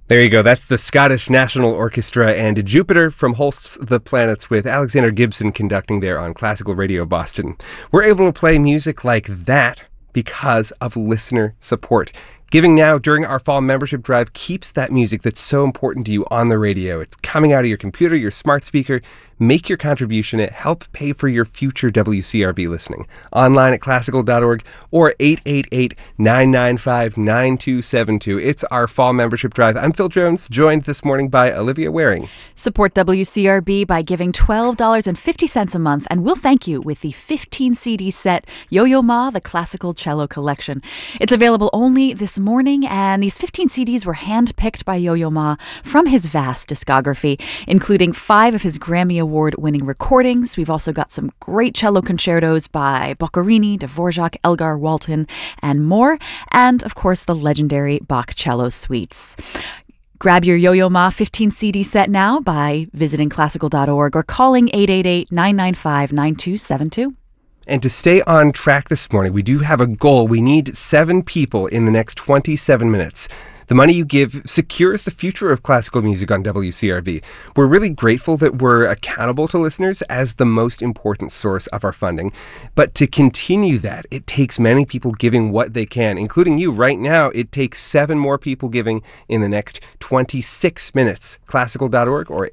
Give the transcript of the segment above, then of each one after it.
There you go. That's the Scottish National Orchestra and Jupiter from Holst's The Planets with Alexander Gibson conducting there on Classical Radio Boston. We're able to play music like that because of listener support. Giving now during our fall membership drive keeps that music that's so important to you on the radio. It's coming out of your computer, your smart speaker. Make your contribution. It helps pay for your future WCRB listening. Online at classical.org or 888-995-9272. It's our fall membership drive. I'm Phil Jones, joined this morning by Olivia Waring. Support WCRB by giving $12.50 a month, and we'll thank you with the 15 CD set Yo-Yo Ma, the Classical Cello Collection. It's available only this morning, and these 15 CDs were handpicked by Yo-Yo Ma from his vast discography, including 5 of his Grammy Award-winning recordings. We've also got some great cello concertos by Boccherini, Dvorak, Elgar Walton, and more. And, of course, the legendary Bach cello suites. Grab your Yo-Yo Ma 15 CD set now by visiting classical.org or calling 888-995-9272. And to stay on track this morning, we do have a goal. We need 7 people in the next 27 minutes. The money you give secures the future of classical music on WCRB. We're really grateful that we're accountable to listeners as the most important source of our funding. But to continue that, it takes many people giving what they can, including you right now. It takes 7 more people giving in the next 26 minutes. Classical.org or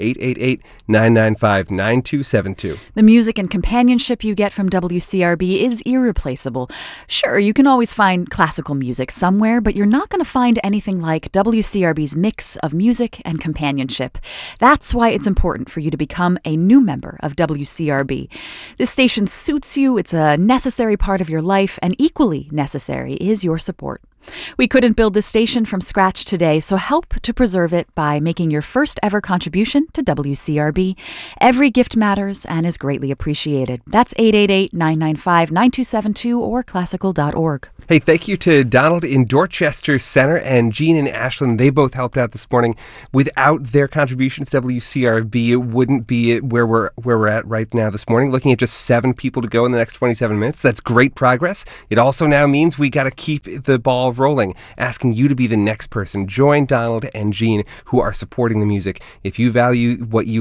888-995-9272. The music and companionship you get from WCRB is irreplaceable. Sure, you can always find classical music somewhere, but you're not going to find anything like WCRB's mix of music and companionship. That's why it's important for you to become a new member of WCRB. This station suits you, it's a necessary part of your life, and equally necessary is your support. We couldn't build this station from scratch today, so help to preserve it by making your first ever contribution to WCRB. Every gift matters and is greatly appreciated. That's 888-995-9272 or classical.org. Hey, thank you to Donald in Dorchester Center and Jean in Ashland. They both helped out this morning. Without their contributions, WCRB wouldn't be where we're at right now this morning. Looking at just 7 people to go in the next 27 minutes. That's great progress. It also now means we got to keep the ball rolling, asking you to be the next person. Join Donald and Jean who are supporting the music. If you value what you